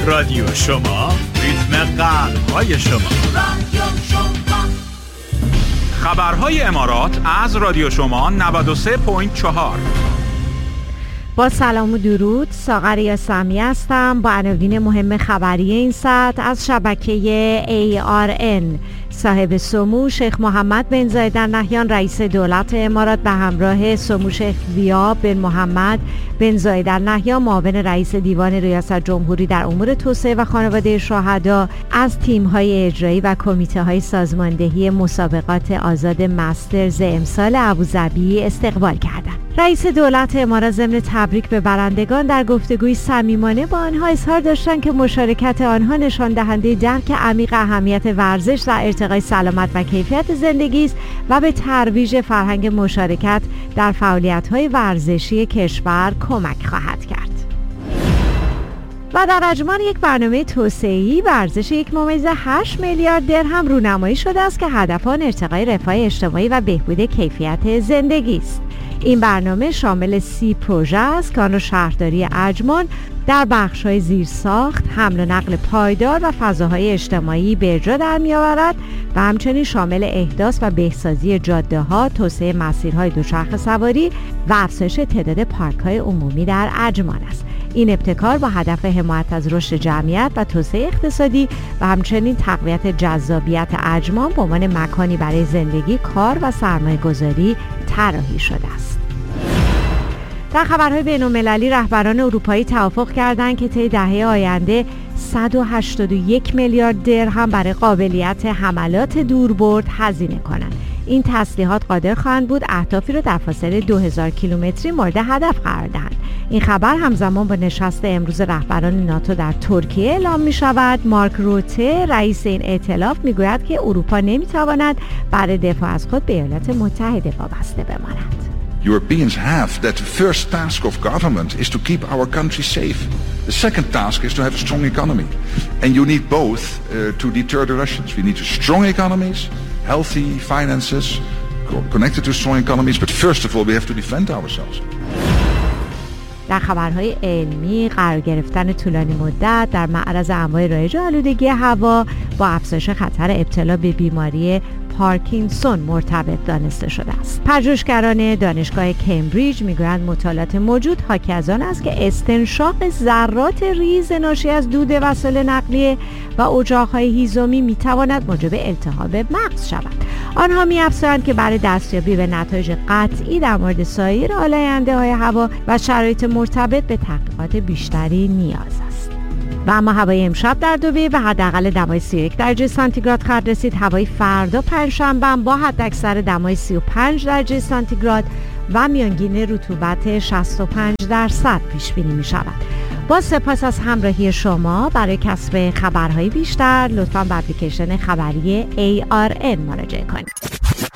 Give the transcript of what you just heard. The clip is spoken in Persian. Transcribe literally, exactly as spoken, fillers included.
رادیو شما، ریتم قلب‌های شما. رادیو شما. خبرهای امارات از رادیو شما نود و سه و چهار. با سلام و درود، ساغر یاسمی هستم با عناوین مهم خبری این ساعت از شبکه ای آر ان. صاحب سمو شیخ محمد بن زاید ال نهیان رئیس دولت امارات به همراه سمو شیخ زیاد بن محمد بن زاید ال نهیان معاون رئیس دیوان ریاست جمهوری در امور توسعه و خانواده شهدا از تیم‌های اجرایی و کمیته‌های سازماندهی مسابقات آزاد مسترز امسال ابوظبی استقبال کردند. رئیس دولت امارات ضمن تبریک به برندگان در گفتگوی صمیمانه با آنها اظهار داشتند که مشارکت آنها نشان دهنده درک عمیق اهمیت ورزش در ارتقای سلامت و کیفیت زندگی است و به ترویج فرهنگ مشارکت در فعالیت‌های ورزشی کشور کمک خواهد کرد. و در اجماع یک برنامه توسعه‌ای به ارزش یک ممیز هشت میلیارد درهم رونمایی شده است که هدف آن ارتقای رفاه اجتماعی و بهبود کیفیت زندگی است. این برنامه شامل سی پروژه است که آن را شهرداری اجمان در بخش‌های زیرساخت، حمل و نقل پایدار و فضاهای اجتماعی به اجرا در می‌آورد و همچنین شامل احداث و بهسازی جاده‌ها، توسعه مسیرهای دوچرخه سواری و افزایش تعداد پارک‌های عمومی در اجمان است. این ابتکار با هدف حمایت از رشد جمعیت و توسعه اقتصادی و همچنین تقویت جذابیت اجمان به عنوان مکانی برای زندگی، کار و سرمایه‌گذاری طراحی شده است. در خبرهای بین‌المللی رهبران اروپایی توافق کردند که طی دهه آینده صد و هشتاد و یک میلیارد درهم برای قابلیت حملات دوربرد هزینه کنند. این تسلیحات قادر خواهند بود اهدافی را در فاصله دو هزار کیلومتری مورد هدف قرار دهند. این خبر همزمان با نشست امروز رهبران ناتو در ترکیه اعلام می شود. مارک روته رئیس این ائتلاف می گوید که اروپا نمی تواند برای دفاع از خود به ایالات متحده وابسته بماند. Europeans have that the first task of government is to keep our country safe. The second task is to have a strong economy. And you need both uh, to deter the Russians. We need strong economies, healthy finances, connected to strong economies. But first of all, we have to defend ourselves. در خبرهای علمی، قرار گرفتن طولانی مدت در معرض انواع رایج آلودگی هوا با افزایش خطر ابتلا به بیماری پارکینسون مرتبط دانسته شده است. پژوهشگران دانشگاه کمبریج میگویند مطالعات موجود حاکی از آن است که استنشاق ذرات ریز ناشی از دود وسایل نقلیه و اجاق‌های هیزمی میتواند موجب التهاب مغز شود. آنها می‌افزایند که برای دستیابی به نتایج قطعی در مورد سایر آلاینده‌های هوا و شرایط مرتبط به تحقیقات بیشتری نیاز است. و اما هوای امشب در دبی به حداقل دمای سی و یک درجه سانتیگراد خواهد رسید. هوای فردا پنجشنبه با حداکثر دمای سی و پنج درجه سانتیگراد و میانگین رطوبت شصت و پنج درصد پیش بینی می شود. با سپاس از همراهی شما. برای کسب خبرهای بیشتر لطفاً به اپلیکیشن خبری ای آر ان مراجعه کنید.